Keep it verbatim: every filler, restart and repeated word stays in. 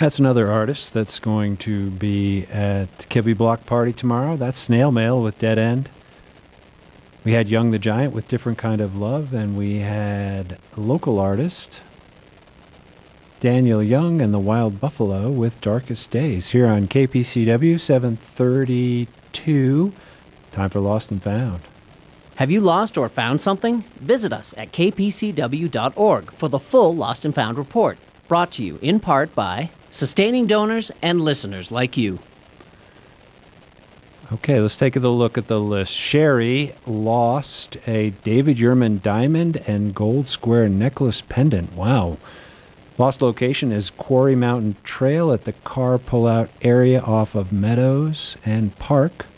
That's another artist that's going to be at Kibbe Block Party tomorrow. That's Snail Mail with Dead End. We had Young the Giant with Different Kind of Love, and we had a local artist, Daniel Young and the Wild Buffalo with Darkest Days here on K P C W seven thirty-two. Time for Lost and Found. Have you lost or found something? Visit us at k p c w dot org for the full Lost and Found report, brought to you in part by sustaining donors and listeners like you. Okay, let's take a look at the list. Sherry lost a David Yurman diamond and gold square necklace pendant. Wow. Lost location is Quarry Mountain Trail at the car pullout area off of Meadows and Park.